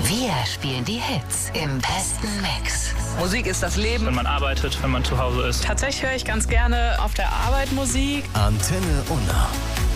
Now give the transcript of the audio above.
Wir spielen die Hits im besten Mix. Musik ist das Leben. Wenn man arbeitet, wenn man zu Hause ist. Tatsächlich höre ich ganz gerne auf der Arbeit Musik. Antenne Unna.